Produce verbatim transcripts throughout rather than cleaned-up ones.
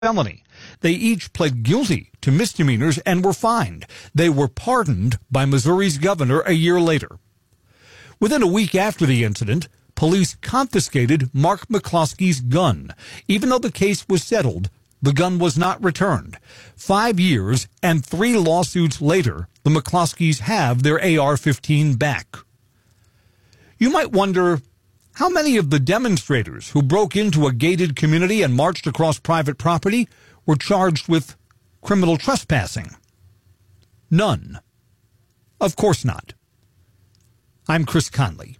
felony. They each pled guilty to misdemeanors and were fined. They were pardoned by Missouri's governor a year later. Within a week after the incident, police confiscated Mark McCloskey's gun. Even though the case was settled, the gun was not returned. Five years and three lawsuits later, the McCloskeys have their A R fifteen back. You might wonder, how many of the demonstrators who broke into a gated community and marched across private property were charged with criminal trespassing? None. Of course not. I'm Chris Conley.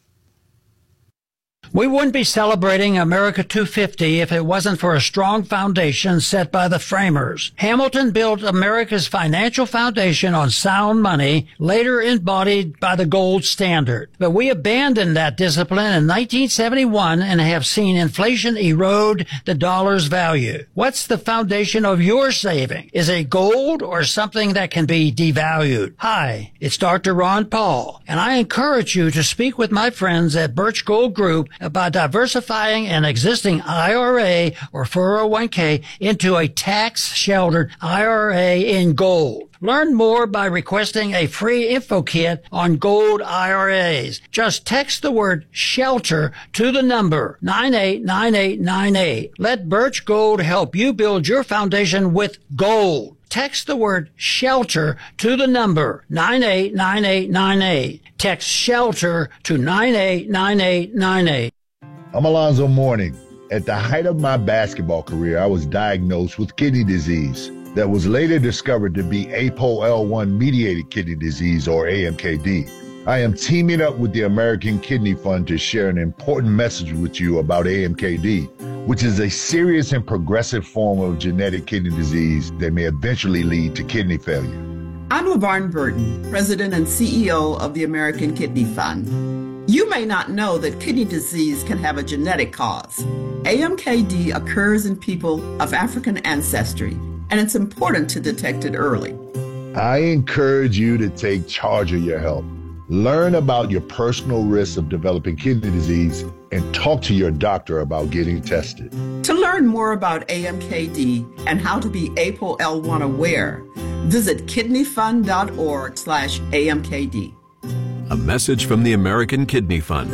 We wouldn't be celebrating America two fifty if it wasn't for a strong foundation set by the framers. Hamilton built America's financial foundation on sound money, later embodied by the gold standard. But we abandoned that discipline in nineteen seventy-one and have seen inflation erode the dollar's value. What's the foundation of your saving? Is it gold or something that can be devalued? Hi, it's Doctor Ron Paul, and I encourage you to speak with my friends at Birch Gold Group about diversifying an existing I R A or four oh one k into a tax-sheltered I R A in gold. Learn more by requesting a free info kit on gold I R As. Just text the word SHELTER to the number nine eight nine eight nine eight. Let Birch Gold help you build your foundation with gold. Text the word SHELTER to the number nine eight nine eight nine eight. Text SHELTER to nine eight nine eight nine eight. I'm Alonzo Mourning. At the height of my basketball career, I was diagnosed with kidney disease that was later discovered to be A P O L one mediated kidney disease, or A M K D. I am teaming up with the American Kidney Fund to share an important message with you about A M K D, which is a serious and progressive form of genetic kidney disease that may eventually lead to kidney failure. I'm LaVarn Burton, President and C E O of the American Kidney Fund. You may not know that kidney disease can have a genetic cause. A M K D occurs in people of African ancestry, and it's important to detect it early. I encourage you to take charge of your health. Learn about your personal risks of developing kidney disease and talk to your doctor about getting tested. To learn more about A M K D and how to be A P O L one aware, visit kidneyfund.org slash AMKD. A message from the American Kidney Fund.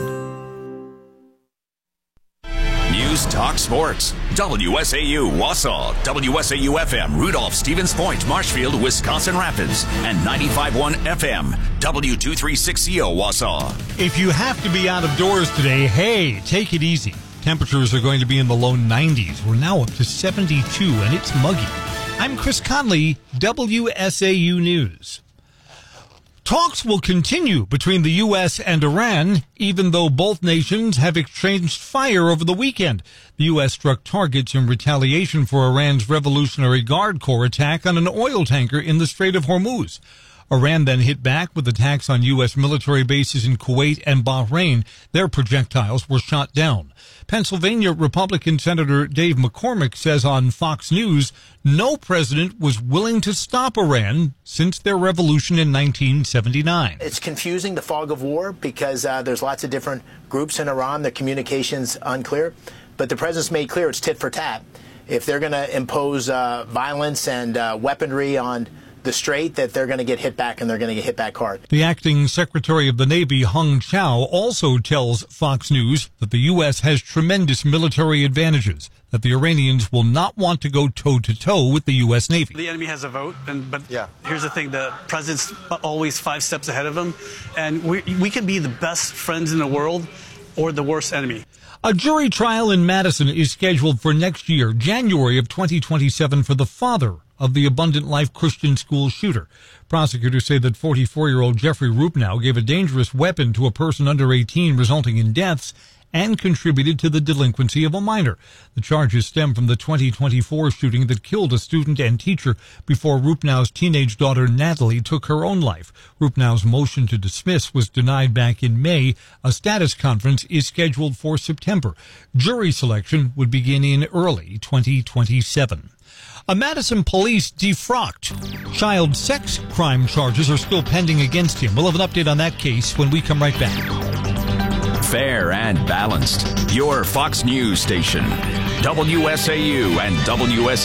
News Talk Sports. W S A U Wausau, W S A U F M Rudolph Stevens Point, Marshfield, Wisconsin Rapids, and ninety-five point one F M W two thirty-six C O Wausau. If you have to be out of doors today, hey, take it easy. Temperatures are going to be in the low nineties. We're now up to seventy-two, and it's muggy. I'm Chris Conley, W S A U News. Talks will continue between the U S and Iran, even though both nations have exchanged fire over the weekend. The U S struck targets in retaliation for Iran's Revolutionary Guard Corps attack on an oil tanker in the Strait of Hormuz. Iran then hit back with attacks on U S military bases in Kuwait and Bahrain. Their projectiles were shot down. Pennsylvania Republican Senator Dave McCormick says on Fox News, no president was willing to stop Iran since their revolution in nineteen seventy-nine. It's confusing, the fog of war, because uh, there's lots of different groups in Iran. The communication's unclear. But the president's made clear it's tit for tat. If they're going to impose uh, violence and uh, weaponry on the Strait, that they're going to get hit back, and they're going to get hit back hard. The acting Secretary of the Navy, Hung Chow, also tells Fox News that the U S has tremendous military advantages, that the Iranians will not want to go toe-to-toe with the U S Navy. The enemy has a vote, and but yeah. Here's the thing, the president's always five steps ahead of him, and we, we could be the best friends in the world or the worst enemy. A jury trial in Madison is scheduled for next year, January of twenty twenty-seven, for the father of the Abundant Life Christian School shooter. Prosecutors say that forty-four-year-old Jeffrey Rupnow gave a dangerous weapon to a person under eighteen, resulting in deaths, and contributed to the delinquency of a minor. The charges stem from the twenty twenty-four shooting that killed a student and teacher before Rupnow's teenage daughter Natalie took her own life. Rupnow's motion to dismiss was denied back in May. A status conference is scheduled for September. Jury selection would begin in early twenty twenty-seven. A Madison police defrocked. Child sex crime charges are still pending against him. We'll have an update on that case when we come right back. fair and balanced. Your Fox News station. W S A U and W S